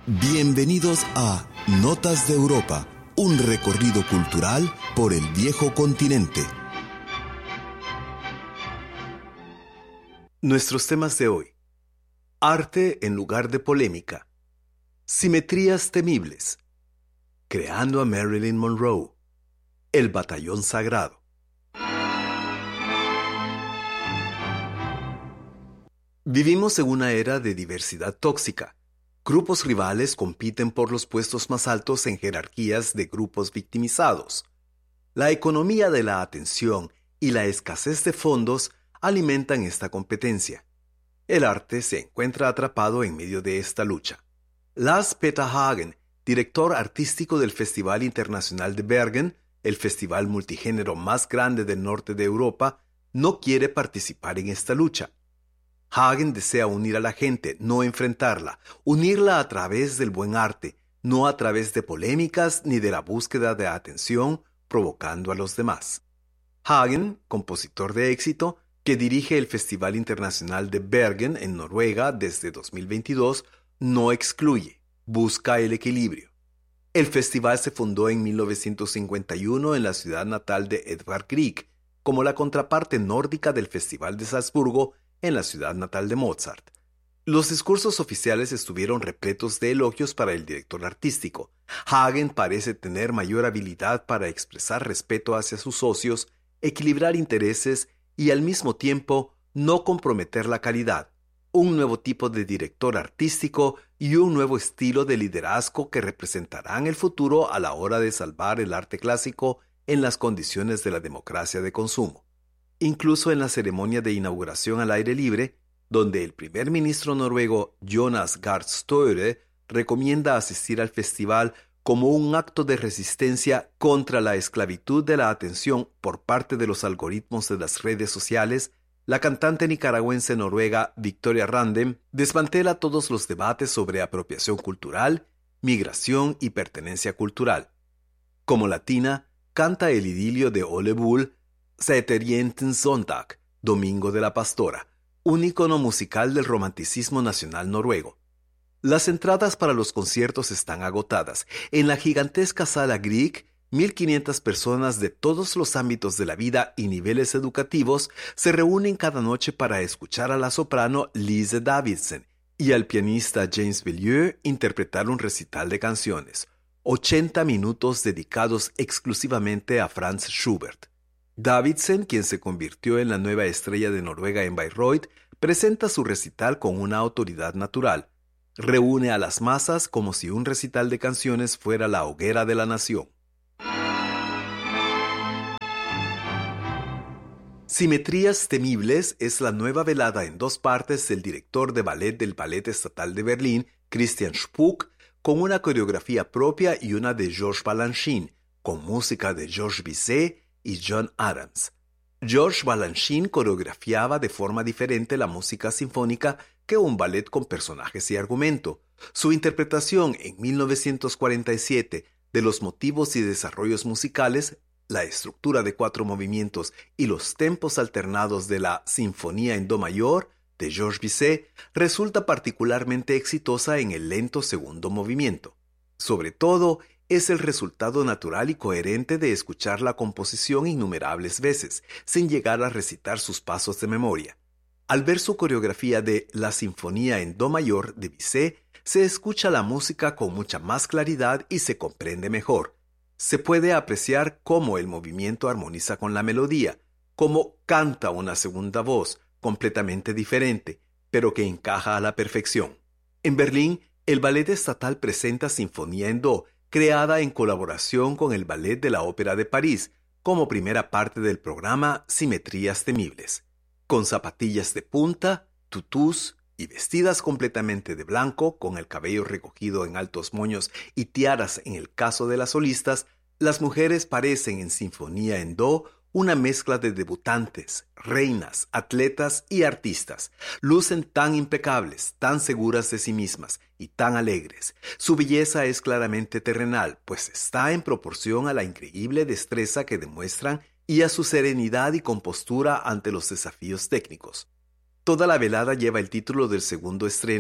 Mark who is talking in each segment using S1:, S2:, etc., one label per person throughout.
S1: Bienvenidos a Notas de Europa, un recorrido cultural por el viejo continente. Nuestros temas de hoy: arte en lugar de polémica, simetrías temibles, creando a Marilyn Monroe, el batallón sagrado. Vivimos en una era de diversidad tóxica. Grupos rivales compiten por los puestos más altos en jerarquías de grupos victimizados. La economía de la atención y la escasez de fondos alimentan esta competencia. El arte se encuentra atrapado en medio de esta lucha. Lars Peter Hagen, director artístico del Festival Internacional de Bergen, el festival multigénero más grande del norte de Europa, no quiere participar en esta lucha. Hagen desea unir a la gente, no enfrentarla, unirla a través del buen arte, no a través de polémicas ni de la búsqueda de atención provocando a los demás. Hagen, compositor de éxito, que dirige el Festival Internacional de Bergen en Noruega desde 2022, no excluye, busca el equilibrio. El festival se fundó en 1951 en la ciudad natal de Edvard Grieg, como la contraparte nórdica del Festival de Salzburgo en la ciudad natal de Mozart. Los discursos oficiales estuvieron repletos de elogios para el director artístico. Hagen parece tener mayor habilidad para expresar respeto hacia sus socios, equilibrar intereses y al mismo tiempo no comprometer la calidad. Un nuevo tipo de director artístico y un nuevo estilo de liderazgo que representarán el futuro a la hora de salvar el arte clásico en las condiciones de la democracia de consumo. Incluso en la ceremonia de inauguración al aire libre, donde el primer ministro noruego Jonas Gahr Støre recomienda asistir al festival como un acto de resistencia contra la esclavitud de la atención por parte de los algoritmos de las redes sociales, la cantante nicaragüense noruega Victoria Randem desmantela todos los debates sobre apropiación cultural, migración y pertenencia cultural. Como latina, canta el idilio de Ole Bull, Säterienten Sonntag, Domingo de la Pastora, un ícono musical del romanticismo nacional noruego. Las entradas para los conciertos están agotadas. En la gigantesca sala Grieg, 1.500 personas de todos los ámbitos de la vida y niveles educativos se reúnen cada noche para escuchar a la soprano Lise Davidsen y al pianista James Bellieu interpretar un recital de canciones. 80 minutos dedicados exclusivamente a Franz Schubert. Davidsen, quien se convirtió en la nueva estrella de Noruega en Bayreuth, presenta su recital con una autoridad natural. Reúne a las masas como si un recital de canciones fuera la hoguera de la nación. Simetrías temibles es la nueva velada en 2 partes del director de ballet del Ballet Estatal de Berlín, Christian Spuck, con una coreografía propia y una de Georges Balanchine, con música de Georges Bizet y John Adams. Georges Balanchine coreografiaba de forma diferente la música sinfónica que un ballet con personajes y argumento. Su interpretación en 1947 de los motivos y desarrollos musicales, la estructura de 4 movimientos y los tempos alternados de la Sinfonía en Do mayor de Georges Bizet resulta particularmente exitosa en el lento segundo movimiento. Sobre todo, es el resultado natural y coherente de escuchar la composición innumerables veces, sin llegar a recitar sus pasos de memoria. Al ver su coreografía de La Sinfonía en Do mayor de Bizet, se escucha la música con mucha más claridad y se comprende mejor. Se puede apreciar cómo el movimiento armoniza con la melodía, cómo canta una segunda voz, completamente diferente, pero que encaja a la perfección. En Berlín, el Ballet Estatal presenta Sinfonía en Do, creada en colaboración con el Ballet de la Ópera de París, como primera parte del programa Simetrías Temibles. Con zapatillas de punta, tutús y vestidas completamente de blanco, con el cabello recogido en altos moños y tiaras en el caso de las solistas, las mujeres parecen en Sinfonía en Do una mezcla de debutantes, reinas, atletas y artistas. Lucen tan impecables, tan seguras de sí mismas y tan alegres. Su belleza es claramente terrenal, pues está en proporción a la increíble destreza que demuestran y a su serenidad y compostura ante los desafíos técnicos. Toda la velada lleva el título del segundo estreno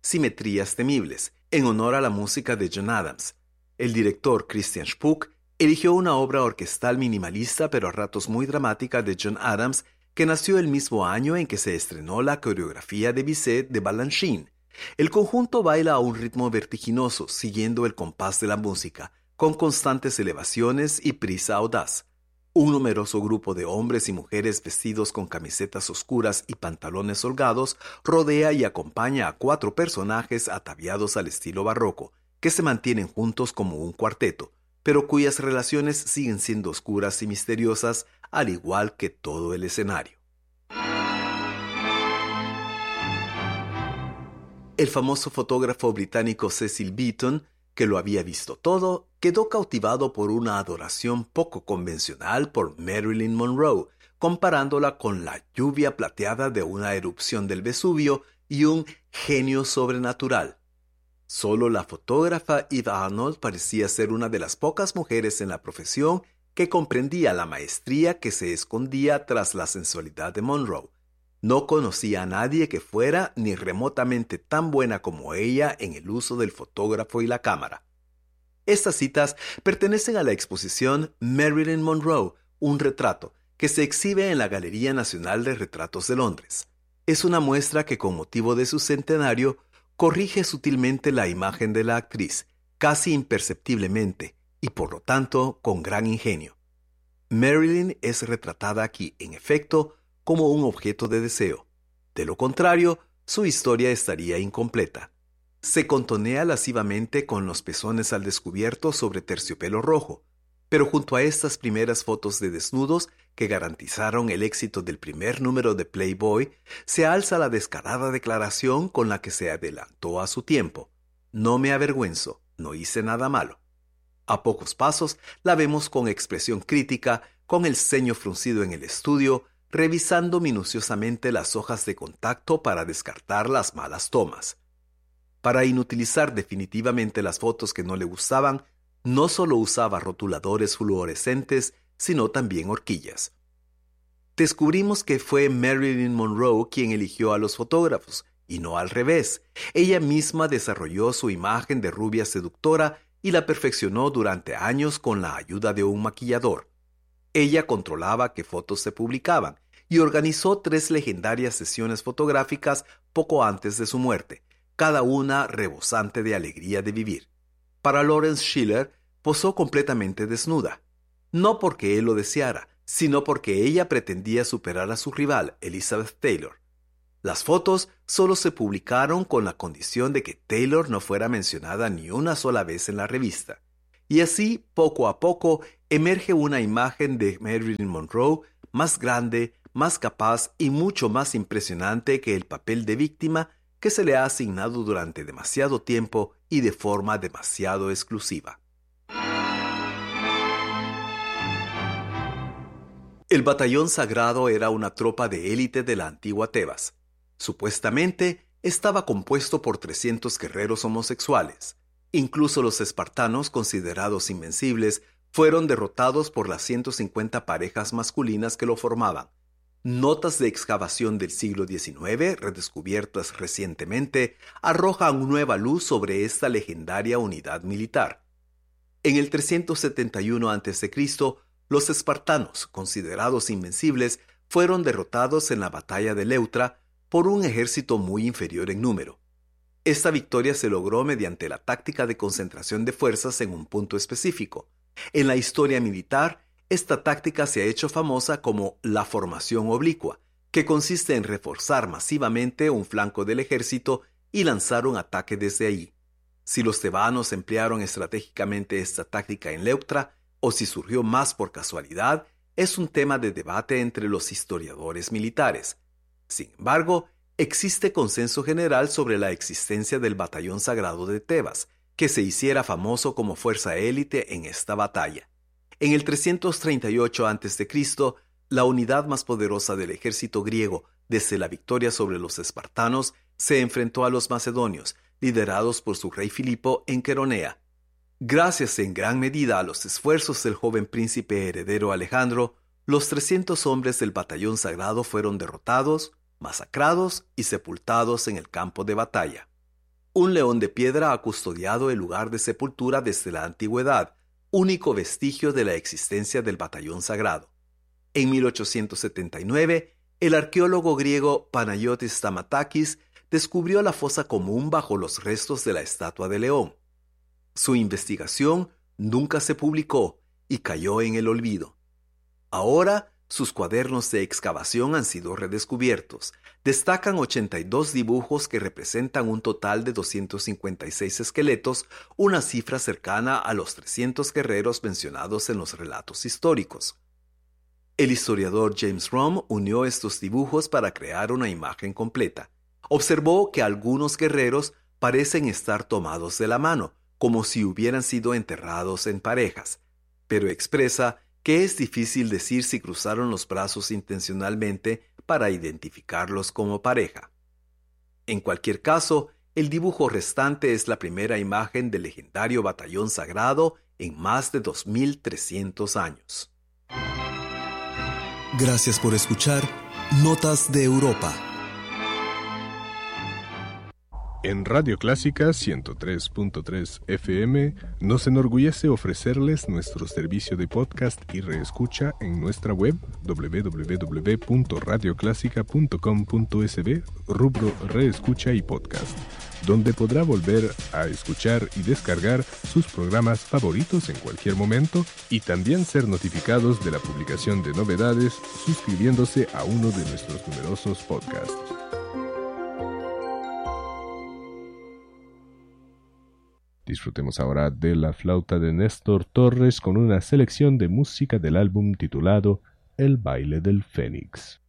S1: Simetrías Temibles, en honor a la música de John Adams. El director Christian Spook eligió una obra orquestal minimalista pero a ratos muy dramática de John Adams, que nació el mismo año en que se estrenó la coreografía de Bizet de Balanchine. El conjunto baila a un ritmo vertiginoso, siguiendo el compás de la música, con constantes elevaciones y prisa audaz. Un numeroso grupo de hombres y mujeres vestidos con camisetas oscuras y pantalones holgados rodea y acompaña a 4 personajes ataviados al estilo barroco, que se mantienen juntos como un cuarteto, pero cuyas relaciones siguen siendo oscuras y misteriosas, al igual que todo el escenario. El famoso fotógrafo británico Cecil Beaton, que lo había visto todo, quedó cautivado por una adoración poco convencional por Marilyn Monroe, comparándola con la lluvia plateada de una erupción del Vesubio y un genio sobrenatural. Solo la fotógrafa Eve Arnold parecía ser una de las pocas mujeres en la profesión que comprendía la maestría que se escondía tras la sensualidad de Monroe. No conocía a nadie que fuera ni remotamente tan buena como ella en el uso del fotógrafo y la cámara. Estas citas pertenecen a la exposición Marilyn Monroe, un retrato, que se exhibe en la Galería Nacional de Retratos de Londres. Es una muestra que, con motivo de su centenario, corrige sutilmente la imagen de la actriz, casi imperceptiblemente, y por lo tanto con gran ingenio. Marilyn es retratada aquí, en efecto, como un objeto de deseo. De lo contrario, su historia estaría incompleta. Se contonea lascivamente con los pezones al descubierto sobre terciopelo rojo, pero junto a estas primeras fotos de desnudos que garantizaron el éxito del primer número de Playboy, se alza la descarada declaración con la que se adelantó a su tiempo: «No me avergüenzo, no hice nada malo». A pocos pasos la vemos con expresión crítica, con el ceño fruncido en el estudio, revisando minuciosamente las hojas de contacto para descartar las malas tomas. Para inutilizar definitivamente las fotos que no le gustaban, no solo usaba rotuladores fluorescentes, sino también horquillas. Descubrimos que fue Marilyn Monroe quien eligió a los fotógrafos, y no al revés. Ella misma desarrolló su imagen de rubia seductora y la perfeccionó durante años con la ayuda de un maquillador. Ella controlaba qué fotos se publicaban y organizó 3 legendarias sesiones fotográficas poco antes de su muerte, cada una rebosante de alegría de vivir. Para Lawrence Schiller, posó completamente desnuda, no porque él lo deseara, sino porque ella pretendía superar a su rival, Elizabeth Taylor. Las fotos solo se publicaron con la condición de que Taylor no fuera mencionada ni una sola vez en la revista. Y así, poco a poco, emerge una imagen de Marilyn Monroe más grande, más capaz y mucho más impresionante que el papel de víctima que se le ha asignado durante demasiado tiempo y de forma demasiado exclusiva. El Batallón Sagrado era una tropa de élite de la antigua Tebas. Supuestamente estaba compuesto por 300 guerreros homosexuales. Incluso los espartanos, considerados invencibles, fueron derrotados por las 150 parejas masculinas que lo formaban. Notas de excavación del siglo XIX, redescubiertas recientemente, arrojan nueva luz sobre esta legendaria unidad militar. En el 371 a.C., los espartanos, considerados invencibles, fueron derrotados en la batalla de Leuctra por un ejército muy inferior en número. Esta victoria se logró mediante la táctica de concentración de fuerzas en un punto específico. En la historia militar, esta táctica se ha hecho famosa como la formación oblicua, que consiste en reforzar masivamente un flanco del ejército y lanzar un ataque desde ahí. Si los tebanos emplearon estratégicamente esta táctica en Leuctra, o si surgió más por casualidad, es un tema de debate entre los historiadores militares. Sin embargo, existe consenso general sobre la existencia del Batallón Sagrado de Tebas, que se hiciera famoso como fuerza élite en esta batalla. En el 338 a.C., la unidad más poderosa del ejército griego, desde la victoria sobre los espartanos, se enfrentó a los macedonios, liderados por su rey Filipo en Queronea. Gracias en gran medida a los esfuerzos del joven príncipe heredero Alejandro, los 300 hombres del Batallón Sagrado fueron derrotados, masacrados y sepultados en el campo de batalla. Un león de piedra ha custodiado el lugar de sepultura desde la antigüedad, único vestigio de la existencia del batallón sagrado. En 1879, el arqueólogo griego Panayotis Stamatakis descubrió la fosa común bajo los restos de la estatua de león. Su investigación nunca se publicó y cayó en el olvido. Ahora, sus cuadernos de excavación han sido redescubiertos. Destacan 82 dibujos que representan un total de 256 esqueletos, una cifra cercana a los 300 guerreros mencionados en los relatos históricos. El historiador James Romm unió estos dibujos para crear una imagen completa. Observó que algunos guerreros parecen estar tomados de la mano, como si hubieran sido enterrados en parejas, pero expresa que es difícil decir si cruzaron los brazos intencionalmente para identificarlos como pareja. En cualquier caso, el dibujo restante es la primera imagen del legendario batallón sagrado en más de 2300 años.
S2: Gracias por escuchar Notas de Europa.
S3: En Radio Clásica 103.3 FM nos enorgullece ofrecerles nuestro servicio de podcast y reescucha en nuestra web www.radioclásica.com.sb, rubro Reescucha y Podcast, donde podrá volver a escuchar y descargar sus programas favoritos en cualquier momento y también ser notificados de la publicación de novedades suscribiéndose a uno de nuestros numerosos podcasts. Disfrutemos ahora de la flauta de Néstor Torres con una selección de música del álbum titulado El baile del Fénix.